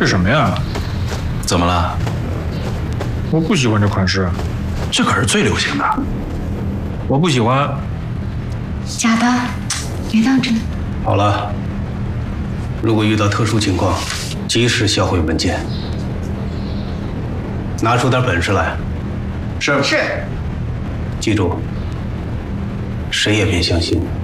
这什么呀？ 怎么了？ 我不喜欢这款式， 这可是最流行的。 我不喜欢。 假的，别当真。 好了，如果遇到特殊情况，及时销毁文件，拿出点本事来。 是。 记住，谁也别相信